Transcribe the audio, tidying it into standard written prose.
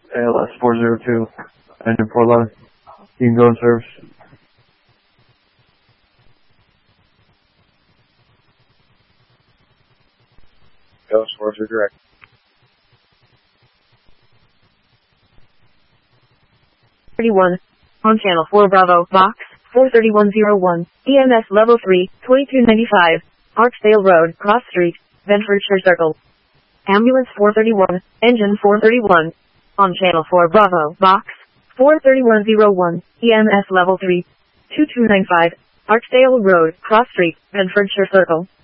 ALS 402, engine 4 line. You can go in service. ALS 402 direct. On channel 4 Bravo, box 43101, EMS level 3, 2295, Archdale Road, Cross Street, Bedfordshire Circle. Ambulance 431, engine 431. On channel 4 Bravo, box 43101, EMS level 3, 2295, Archdale Road, Cross Street, Bedfordshire Circle.